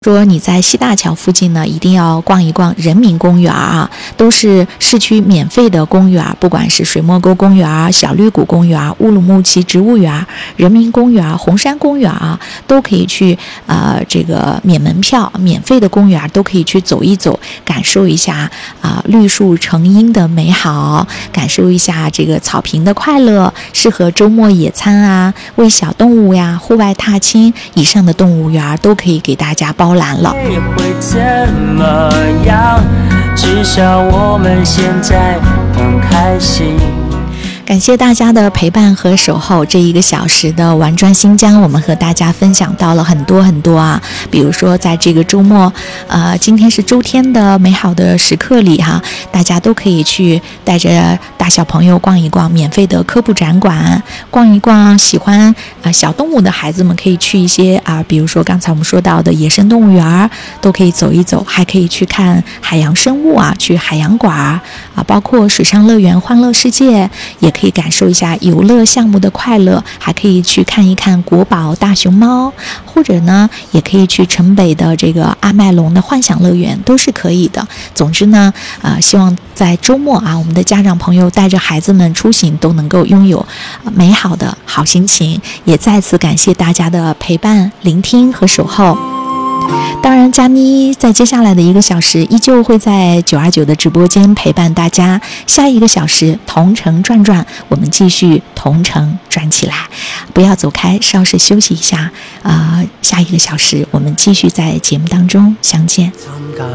说你在西大桥附近呢，一定要逛一逛人民公园啊，都是市区免费的公园，不管是水墨沟公园、小绿谷公园、乌鲁木齐植物园、人民公园、红山公园啊，都可以去这个免门票、免费的公园都可以去走一走，感受一下绿树成荫的美好，感受一下这个草坪的快乐，适合周末野餐啊，喂小动物呀，户外踏青，以上的动物园都可以给大家包揽了。 会怎么样？至少我们现在很开心。 感谢大家的陪伴和守候，这1个小时的玩转新疆，我们和大家分享到了很多很多啊，比如说在这个周末，今天是周天的美好的时刻里哈，大家都可以去带着大小朋友逛一逛免费的科普展馆，逛一逛喜欢小动物的孩子们可以去一些比如说刚才我们说到的野生动物园都可以走一走，还可以去看海洋生物去海洋馆包括水上乐园欢乐世界，也可以感受一下游乐项目的快乐，还可以去看一看国宝大熊猫，或者呢也可以去城北的这个阿麦隆的幻想乐园，都是可以的。总之呢希望在周末我们的家长朋友带着孩子们出行都能够拥有美好的好心情，也再次感谢大家的陪伴、聆听和守候。当然佳妮在接下来的1个小时依旧会在929的直播间陪伴大家，下1个小时同城转转，我们继续同城转起来，不要走开，稍事休息一下下1个小时我们继续在节目当中相见。